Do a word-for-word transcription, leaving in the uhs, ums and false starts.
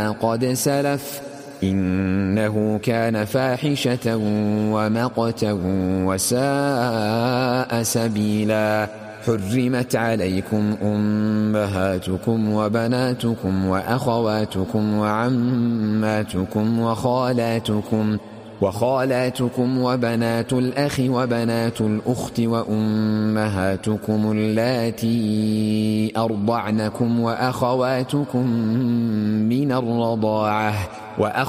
قد سلف إنه كان فاحشة ومقتا وساء سبيلا. حرمت عليكم أمهاتكم وبناتكم وأخواتكم وعماتكم وخالاتكم وخالاتكم وبنات الأخ وبنات الأخت وأمهاتكم اللاتي أرضعنكم وأخواتكم من الرضاعة